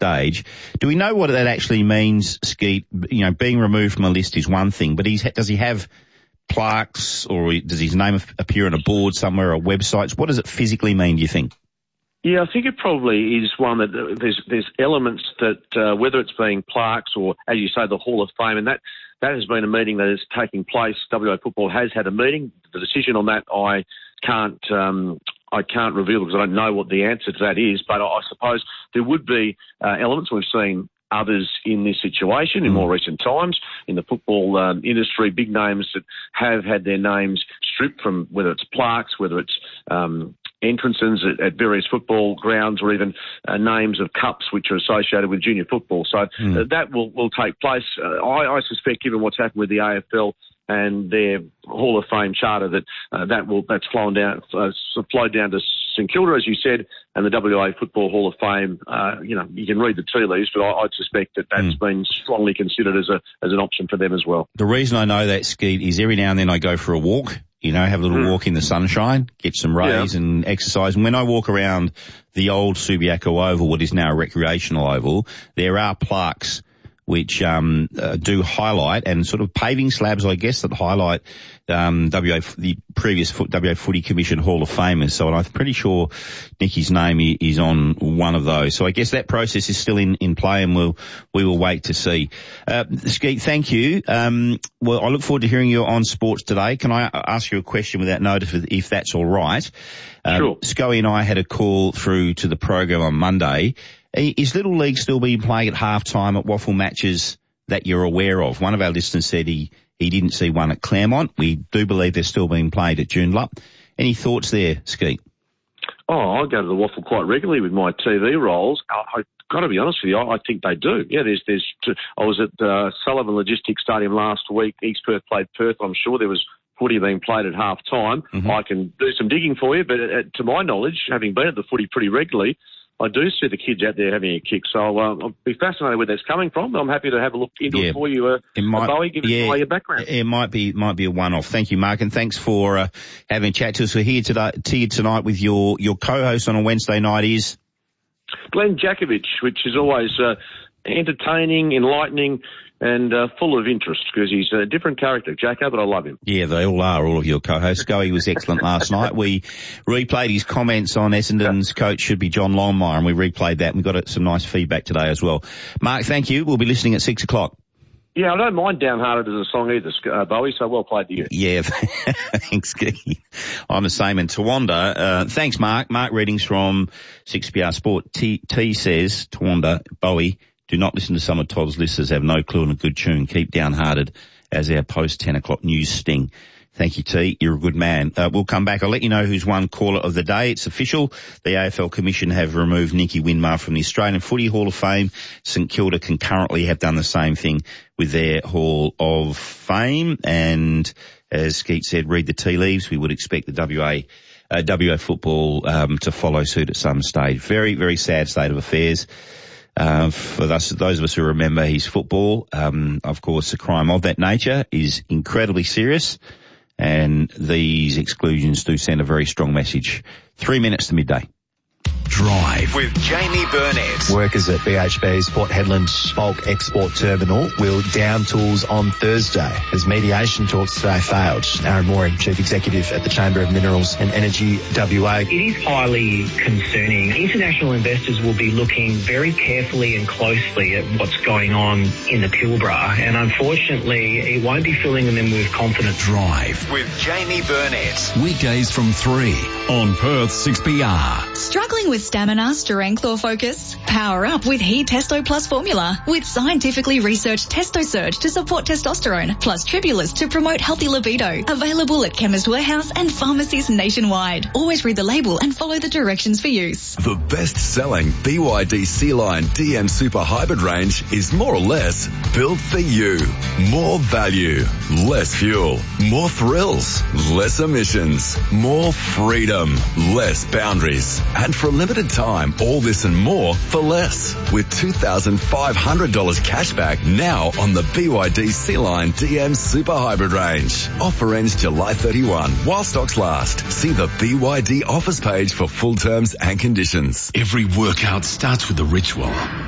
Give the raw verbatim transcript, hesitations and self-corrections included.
stage. Do we know what that actually means, Skeet? You know, being removed from a list is one thing, but he's, does he have plaques, or does his name appear on a board somewhere or websites? What does it physically mean, do you think? Yeah, I think it probably is one that there's there's elements that, uh, whether it's being plaques or, as you say, the Hall of Fame, and that, that has been a meeting that is taking place. W A Football has had a meeting. The decision on that I can't um, I can't reveal because I don't know what the answer to that is, but I, I suppose there would be uh, elements. We've seen others in this situation in more recent times in the football um, industry, big names that have had their names stripped from, whether it's plaques, whether it's um, entrances at, at various football grounds, or even uh, names of cups which are associated with junior football. So mm. uh, that will, will take place. Uh, I, I suspect, given what's happened with the A F L and their Hall of Fame charter, that uh, that will that's flown down, uh, flowed down to St Kilda, as you said, and the W A Football Hall of Fame. Uh, you know, you can read the tea leaves, but I, I'd suspect that that's mm. been strongly considered as a as an option for them as well. The reason I know that, Skeet, is every now and then I go for a walk. You know, have a little mm. walk in the sunshine, get some rays yeah. and exercise. And when I walk around the old Subiaco Oval, what is now a recreational oval, there are plaques which um uh, do highlight, and sort of paving slabs, I guess, that highlight um W A the previous W A Footy Commission Hall of Famers. So I'm pretty sure Nicky's name is on one of those. So I guess that process is still in, in play, and we'll we will wait to see. Uh, Skeet, thank you. Um, well, I look forward to hearing you on Sports Today. Can I ask you a question without notice, if, if that's all right? Um, sure. Scully and I had a call through to the program on Monday. Is Little League still being played at half-time at Waffle matches that you're aware of? One of our listeners said he, he didn't see one at Claremont. We do believe they're still being played at Joondalup. Any thoughts there, Skeet? Oh, I go to the Waffle quite regularly with my T V roles. I, I've got to be honest with you, I, I think they do. Yeah, there's, there's. I was at uh, Sullivan Logistics Stadium last week. East Perth played Perth. I'm sure there was footy being played at half-time. Mm-hmm. I can do some digging for you, but uh, to my knowledge, having been at the footy pretty regularly, I do see the kids out there having a kick, so uh, I'll be fascinated where that's coming from. I'm happy to have a look into yeah, it for you, uh, it might, Bowie, give yeah, us your background. It might be might be a one-off. Thank you, Mark, and thanks for uh, having a chat to us. We're here today, to you tonight with your, your co-host on a Wednesday night is Glenn Jakovich, which is always uh, entertaining, enlightening, and uh, full of interest, because he's a different character, Jacko, but I love him. Yeah, they all are, all of your co-hosts. Scully was excellent last night. We replayed his comments on Essendon's coach should be John Longmire, and we replayed that, and we got some nice feedback today as well. Mark, thank you. We'll be listening at six o'clock. Yeah, I don't mind Downhearted as a song either, uh, Bowie, so well played to you. Yeah, thanks, Gee. I'm the same in Tawanda. Uh, thanks, Mark. Mark Readings from six P R Sport. T, T says, Tawanda, Bowie, do not listen to some of Todd's listeners, have no clue on a good tune. Keep Downhearted as our post ten o'clock news sting. Thank you, T. You're a good man. Uh, we'll come back. I'll let you know who's won Caller of the Day. It's official. The A F L Commission have removed Nicky Winmar from the Australian Footy Hall of Fame. St Kilda concurrently have done the same thing with their Hall of Fame. And as Skeet said, read the tea leaves. We would expect the W A uh, W A football um, to follow suit at some stage. Very, very sad state of affairs. Uh, for those, those of us who remember his football, um, of course, a crime of that nature is incredibly serious, and these exclusions do send a very strong message. Three minutes to midday. Drive with Jamie Burnett. Workers at B H P's Port Hedland Bulk Export Terminal will down tools on Thursday as mediation talks today failed. Aaron Moran, Chief Executive at the Chamber of Minerals and Energy W A. It is highly concerning. International investors will be looking very carefully and closely at what's going on in the Pilbara, and unfortunately it won't be filling them with confidence. Drive with Jamie Burnett. Weekdays from three on Perth six P R. Struggling with stamina, strength or focus? Power up with He Testo Plus formula with scientifically researched Testo Surge to support testosterone plus Tribulus to promote healthy libido. Available at Chemist Warehouse and pharmacies nationwide. Always read the label and follow the directions for use. The best-selling B Y D C-Line D M Super Hybrid range is more or less built for you. More value, less fuel, more thrills, less emissions, more freedom, less boundaries. And for a limited time, all this and more for less. With two thousand five hundred dollars cash back now on the B Y D C-Line D M Super Hybrid range. Offer ends July thirty-first while stocks last. See the B Y D offers page for full terms and conditions. Every workout starts with a ritual.